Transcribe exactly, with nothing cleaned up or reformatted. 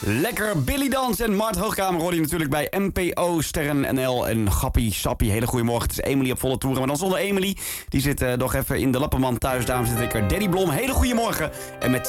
Lekker Billy Dans en Mart Hoogkamer hoor je natuurlijk bij M P O Sterren N L en Gappie Sappie. Hele goede morgen, het is Emily op volle toeren. Maar dan zonder Emily, die zit uh, nog even in de Lappenman thuis. Daarom zit ik er. Danny Blom, hele goede morgen. En met